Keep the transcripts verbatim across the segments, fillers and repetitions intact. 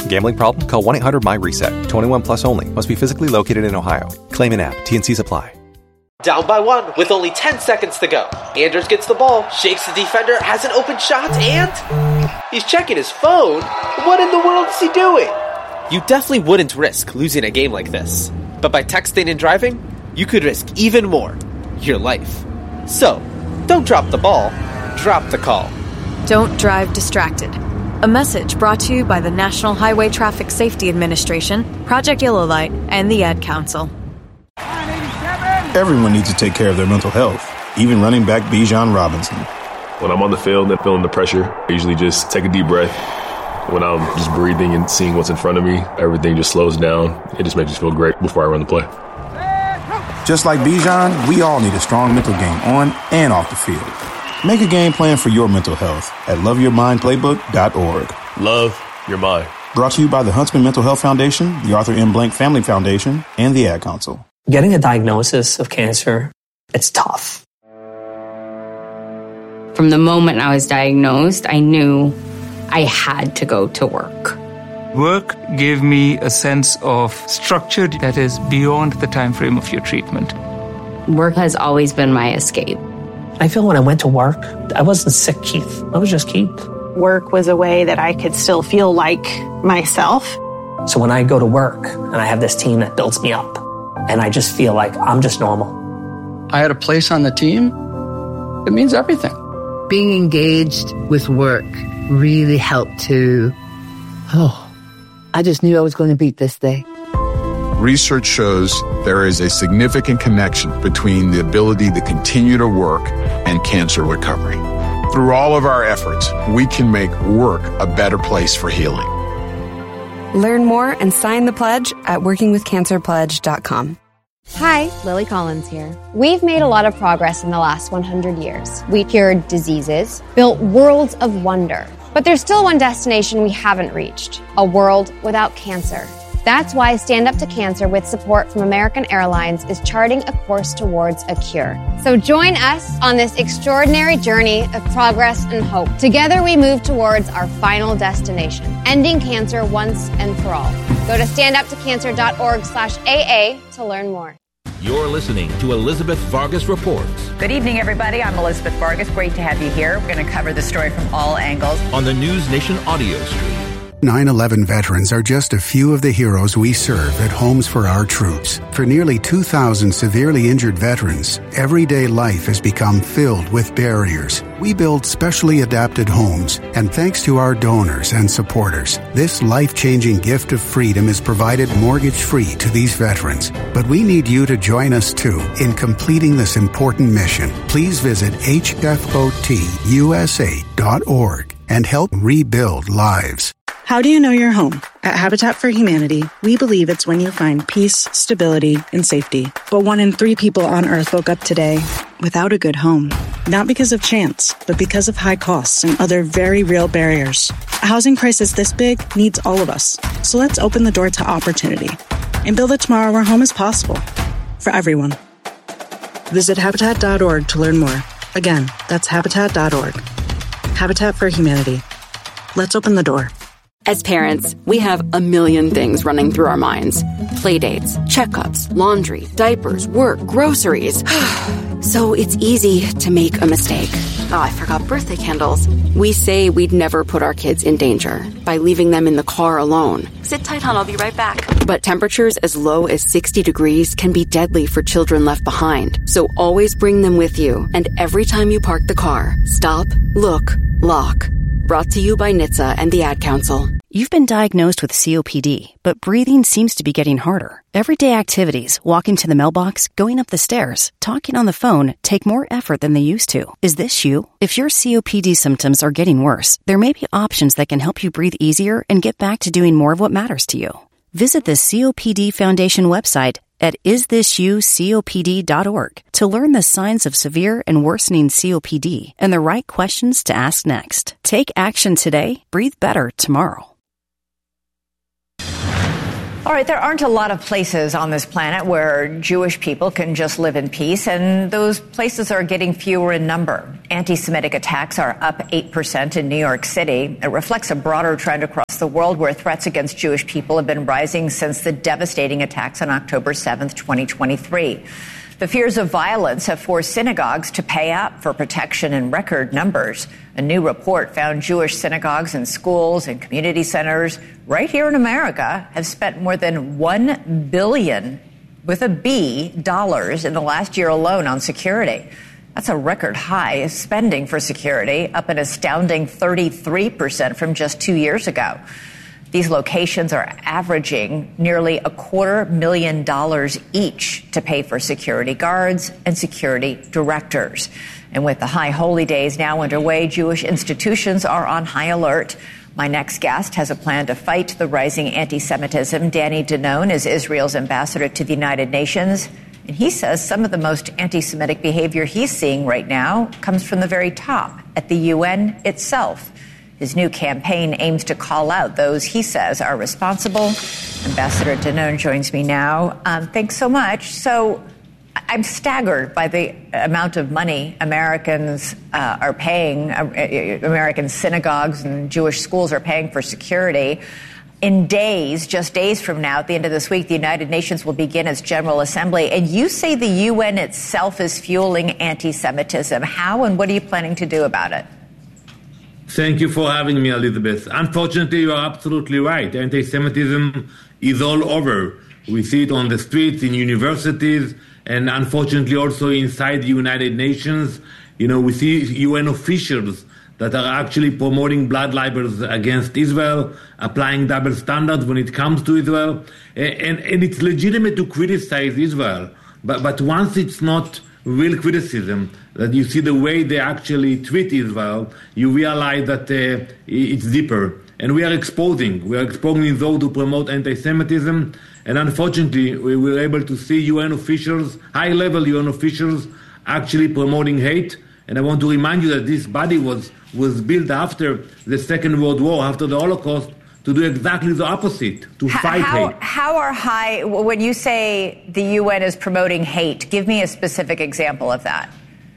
Gambling problem? Call one eight hundred M Y RESET. twenty-one plus only. Must be physically located in Ohio. Claim in app. T N Cs apply. Down by one with only ten seconds to go. Anders gets the ball, shakes the defender, has an open shot, and he's checking his phone. What in the world is he doing? You definitely wouldn't risk losing a game like this. But by texting and driving, you could risk even more. Your life. So, don't drop the ball, drop the call. Don't drive distracted. A message brought to you by the National Highway Traffic Safety Administration, Project Yellow Light, and the Ad Council. Everyone needs to take care of their mental health, even running back Bijan Robinson. When I'm on the field and feeling the pressure, I usually just take a deep breath. When I'm just breathing and seeing what's in front of me, everything just slows down. It just makes me feel great before I run the play. Just like Bijan, we all need a strong mental game on and off the field. Make a game plan for your mental health at love your mind playbook dot org. Love your mind. Brought to you by the Huntsman Mental Health Foundation, the Arthur M. Blank Family Foundation, and the Ad Council. Getting a diagnosis of cancer, it's tough. From the moment I was diagnosed, I knew I had to go to work. Work gave me a sense of structure that is beyond the time frame of your treatment. Work has always been my escape. I feel when I went to work, I wasn't sick Keith. I was just Keith. Work was a way that I could still feel like myself. So when I go to work and I have this team that builds me up, and I just feel like I'm just normal. I had a place on the team. It means everything. Being engaged with work really helped to, oh, I just knew I was going to beat this day. Research shows there is a significant connection between the ability to continue to work and cancer recovery. Through all of our efforts, we can make work a better place for healing. Learn more and sign the pledge at working with cancer pledge dot com. Hi, Lily Collins here. We've made a lot of progress in the last one hundred years. We cured diseases, built worlds of wonder. But there's still one destination we haven't reached, a world without cancer. That's why Stand Up to Cancer, with support from American Airlines, is charting a course towards a cure. So join us on this extraordinary journey of progress and hope. Together we move towards our final destination, ending cancer once and for all. Go to stand up to cancer dot org slash A A to learn more. You're listening to Elizabeth Vargas Reports. Good evening, everybody. I'm Elizabeth Vargas. Great to have you here. We're going to cover the story from all angles on the News Nation audio stream. nine eleven veterans are just a few of the heroes we serve at Homes for Our Troops. For nearly two thousand severely injured veterans, everyday life has become filled with barriers. We build specially adapted homes, and thanks to our donors and supporters, this life-changing gift of freedom is provided mortgage-free to these veterans. But we need you to join us, too, in completing this important mission. Please visit H F O T U S A dot org and help rebuild lives. How do you know you're home? At Habitat for Humanity, we believe it's when you find peace, stability, and safety. But one in three people on Earth woke up today without a good home. Not because of chance, but because of high costs and other very real barriers. A housing crisis this big needs all of us. So let's open the door to opportunity and build a tomorrow where home is possible for everyone. Visit habitat dot org to learn more. Again, that's habitat dot org. Habitat for Humanity. Let's open the door. As parents, we have a million things running through our minds. Playdates, checkups, laundry, diapers, work, groceries. So it's easy to make a mistake. Oh, I forgot birthday candles. We say we'd never put our kids in danger by leaving them in the car alone. Sit tight, hon, I'll be right back. But temperatures as low as sixty degrees can be deadly for children left behind. So always bring them with you. And every time you park the car, stop, look, lock. Brought to you by N H T S A and the Ad Council. You've been diagnosed with C O P D, but breathing seems to be getting harder. Everyday activities, walking to the mailbox, going up the stairs, talking on the phone, take more effort than they used to. Is this you? If your C O P D symptoms are getting worse, there may be options that can help you breathe easier and get back to doing more of what matters to you. Visit the C O P D Foundation website at is this you copd dot org to learn the signs of severe and worsening C O P D and the right questions to ask next. Take action today, breathe better tomorrow. All right, there aren't a lot of places on this planet where Jewish people can just live in peace, and those places are getting fewer in number. Anti-Semitic attacks are up eight percent in New York City. It reflects a broader trend across the world where threats against Jewish people have been rising since the devastating attacks on October seventh, twenty twenty-three. The fears of violence have forced synagogues to pay up for protection in record numbers. A new report found Jewish synagogues and schools and community centers right here in America have spent more than one billion, with a B, dollars in the last year alone on security. That's a record high spending for security, up an astounding thirty-three percent from just two years ago. These locations are averaging nearly a quarter million dollars each to pay for security guards and security directors. And with the high holy days now underway, Jewish institutions are on high alert. My next guest has a plan to fight the rising anti-Semitism. Danny Danon is Israel's ambassador to the United Nations. And he says some of the most anti-Semitic behavior he's seeing right now comes from the very top, at the U N itself. His new campaign aims to call out those he says are responsible. Ambassador Danon joins me now. Um, thanks so much. So I'm staggered by the amount of money Americans uh, are paying, uh, American synagogues and Jewish schools are paying for security. In days, just days from now, at the end of this week, the United Nations will begin its General Assembly. And you say the U N itself is fueling anti-Semitism. How and what are you planning to do about it? Thank you for having me, Elizabeth. Unfortunately, you are absolutely right. Anti-Semitism is all over. We see it on the streets, in universities, and unfortunately also inside the United Nations. You know, we see U N officials that are actually promoting blood libels against Israel, applying double standards when it comes to Israel. And, and it's legitimate to criticize Israel. But, but once it's not real criticism, that you see the way they actually treat Israel, you realize that uh, it's deeper. And we are exposing. We are exposing those who promote anti-Semitism. And unfortunately, we were able to see U N officials, high-level U N officials, actually promoting hate. And I want to remind you that this body was, was built after the Second World War, after the Holocaust, to do exactly the opposite, to how, fight how, hate. How are high, when you say the U N is promoting hate, give me a specific example of that.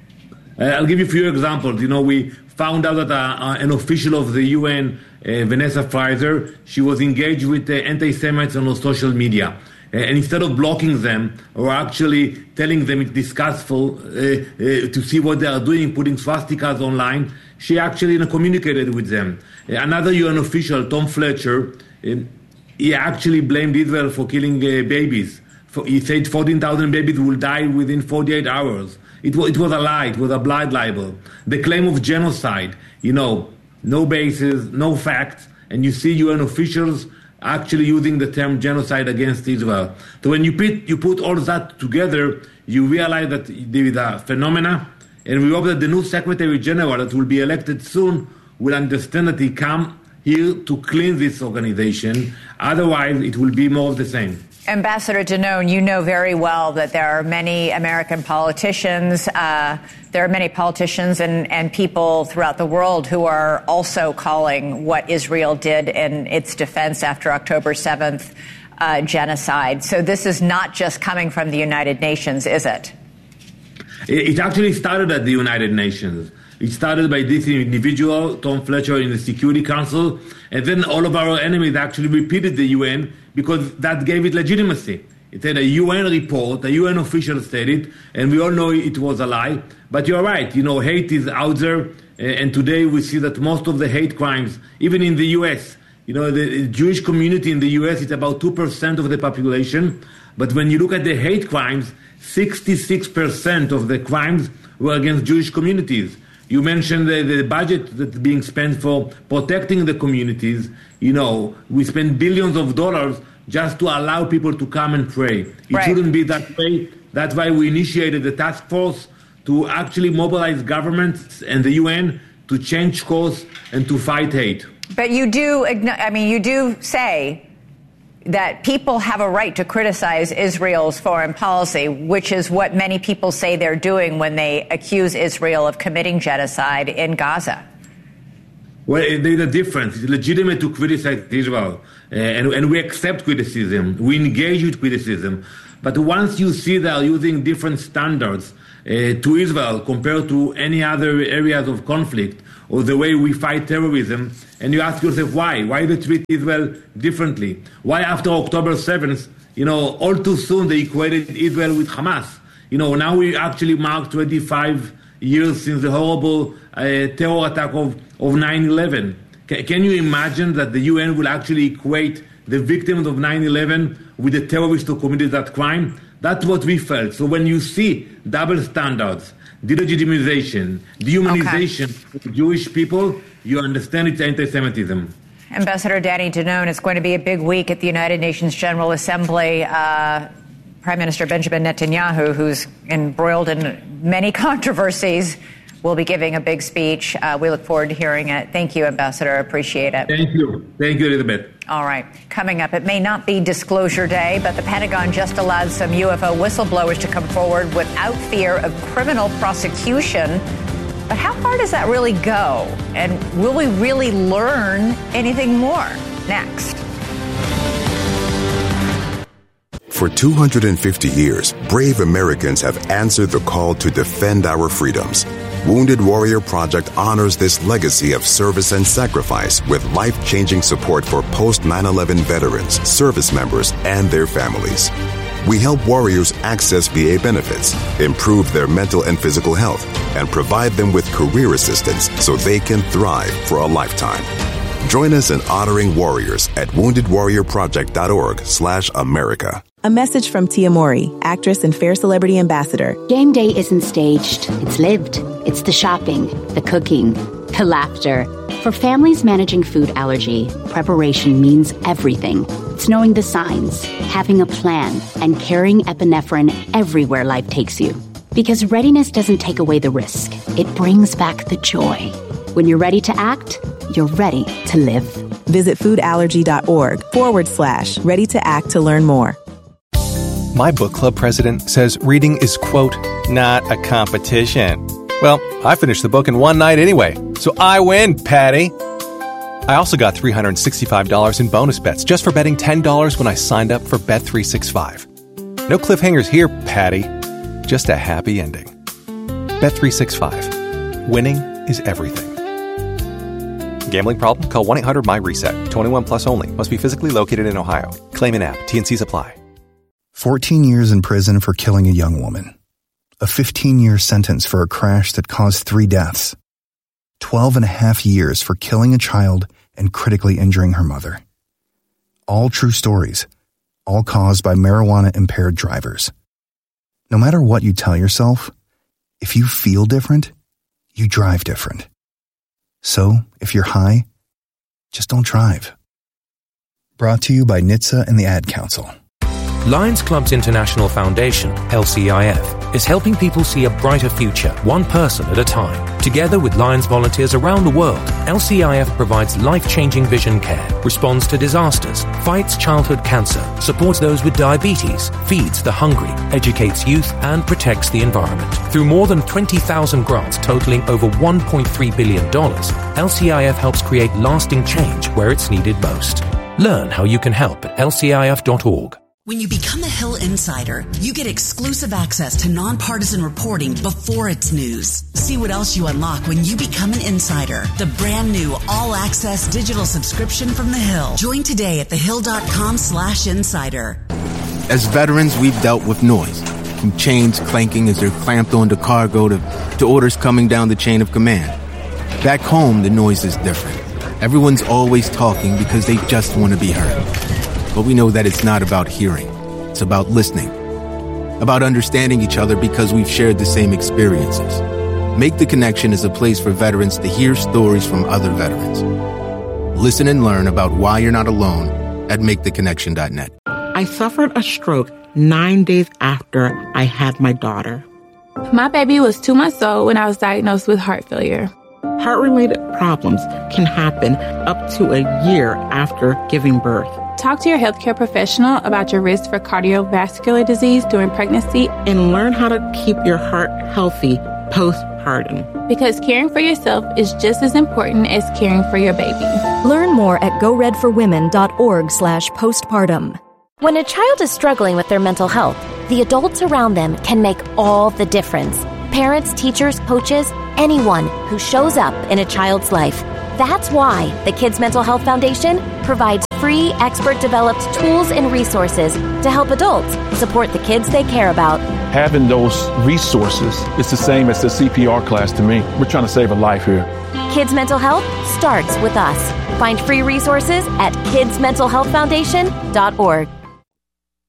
Uh, I'll give you a few examples. You know, we found out that uh, uh, an official of the U N, uh, Vanessa Fraser, she was engaged with uh, anti-Semites on social media. Uh, and instead of blocking them or actually telling them it's disgustful uh, uh, to see what they are doing, putting swastikas online, she actually you know, communicated with them. Uh, another U N official, Tom Fletcher, uh, he actually blamed Israel for killing uh, babies. For, he said fourteen thousand babies will die within forty-eight hours. It was, it was a lie. It was a blood libel. The claim of genocide, you know, no basis, no facts, and you see U N officials actually using the term genocide against Israel. So when you put, you put all that together, you realize that there is a phenomena, and we hope that the new Secretary General that will be elected soon will understand that he come here to clean this organization. Otherwise, it will be more of the same. Ambassador Danon, you know very well that there are many American politicians, uh, there are many politicians and, and people throughout the world who are also calling what Israel did in its defense after October seventh uh, genocide. So this is not just coming from the United Nations, is it? It actually started at the United Nations. It started by this individual, Tom Fletcher, in the Security Council, and then all of our enemies actually repeated the U N because that gave it legitimacy. It said a U N report, a U N official said it, and we all know it was a lie. But you're right, you know, hate is out there, and today we see that most of the hate crimes, even in the U S, you know, the Jewish community in the U S is about two percent of the population, but when you look at the hate crimes, sixty-six percent of the crimes were against Jewish communities. You mentioned the, the budget that's being spent for protecting the communities. You know, we spend billions of dollars just to allow people to come and pray. It right. shouldn't be that way. That's why we initiated the task force to actually mobilize governments and the U N to change course and to fight hate. But you do, I mean, you do say that people have a right to criticize Israel's foreign policy, which is what many people say they're doing when they accuse Israel of committing genocide in Gaza. Well, there's a difference. It's legitimate to criticize Israel, uh, and, and we accept criticism. We engage with criticism. But once you see they are using different standards uh, to Israel compared to any other areas of conflict, or the way we fight terrorism, and you ask yourself why? Why they treat Israel differently? Why after October seventh, you know, all too soon they equated Israel with Hamas? You know, now we actually mark twenty-five years since the horrible uh, terror attack of, of nine eleven. C- can you imagine that the U N will actually equate the victims of nine eleven with the terrorists who committed that crime? That's what we felt. So when you see double standards, delegitimization, dehumanization okay. of Jewish people, you understand it's anti-Semitism. Ambassador Danny Danon, it's going to be a big week at the United Nations General Assembly. Uh, Prime Minister Benjamin Netanyahu, who's embroiled in many controversies, will be giving a big speech. Uh, we look forward to hearing it. Thank you, Ambassador. Appreciate it. Thank you. Thank you, Elizabeth. All right. Coming up, it may not be Disclosure Day, but the Pentagon just allowed some U F O whistleblowers to come forward without fear of criminal prosecution. But how far does that really go? And will we really learn anything more? Next. For two hundred fifty years, brave Americans have answered the call to defend our freedoms. Wounded Warrior Project honors this legacy of service and sacrifice with life-changing support for post nine eleven veterans, service members, and their families. We help warriors access V A benefits, improve their mental and physical health, and provide them with career assistance so they can thrive for a lifetime. Join us in honoring warriors at wounded warrior project dot org slash America. A message from Tia Mowry, actress and Fair Celebrity Ambassador. Game day isn't staged. It's lived. It's the shopping, the cooking, the laughter. For families managing food allergy, preparation means everything. It's knowing the signs, having a plan, and carrying epinephrine everywhere life takes you. Because readiness doesn't take away the risk. It brings back the joy. When you're ready to act, you're ready to live. Visit foodallergy.org forward slash ready to act to learn more. My book club president says reading is, quote, not a competition. Well, I finished the book in one night anyway, so I win, Patty. I also got three hundred sixty-five dollars in bonus bets just for betting ten dollars when I signed up for Bet three sixty-five. No cliffhangers here, Patty. Just a happy ending. Bet three sixty-five. Winning is everything. Gambling problem? Call one eight hundred M Y RESET. twenty-one plus only. Must be physically located in Ohio. Claim in app. T and C's apply. fourteen years in prison for killing a young woman. A fifteen-year sentence for a crash that caused three deaths. twelve and a half years for killing a child and critically injuring her mother. All true stories, all caused by marijuana-impaired drivers. No matter what you tell yourself, if you feel different, you drive different. So, if you're high, just don't drive. Brought to you by N H T S A and the Ad Council. Lions Club's International Foundation, L C I F, is helping people see a brighter future, one person at a time. Together with Lions volunteers around the world, L C I F provides life-changing vision care, responds to disasters, fights childhood cancer, supports those with diabetes, feeds the hungry, educates youth, and protects the environment. Through more than twenty thousand grants totaling over one point three billion dollars, L C I F helps create lasting change where it's needed most. Learn how you can help at L C I F dot org. When you become a Hill Insider, you get exclusive access to nonpartisan reporting before it's news. See what else you unlock when you become an insider. The brand new all-access digital subscription from The Hill. Join today at thehill.com slash insider. As veterans, we've dealt with noise, from chains clanking as they're clamped onto cargo to, to orders coming down the chain of command. Back home, the noise is different. Everyone's always talking because they just want to be heard. But we know that it's not about hearing. It's about listening. About understanding each other because we've shared the same experiences. Make the Connection is a place for veterans to hear stories from other veterans. Listen and learn about why you're not alone at make the connection dot net. I suffered a stroke nine days after I had my daughter. My baby was two months old when I was diagnosed with heart failure. Heart-related problems can happen up to a year after giving birth. Talk to your healthcare professional about your risk for cardiovascular disease during pregnancy and learn how to keep your heart healthy postpartum. Because caring for yourself is just as important as caring for your baby. Learn more at go red for women dot org slash postpartum. When a child is struggling with their mental health, the adults around them can make all the difference. Parents, teachers, coaches, anyone who shows up in a child's life. That's why the Kids Mental Health Foundation provides free, expert-developed tools and resources to help adults support the kids they care about. Having those resources is the same as the C P R class to me. We're trying to save a life here. Kids Mental Health starts with us. Find free resources at kids mental health foundation dot org.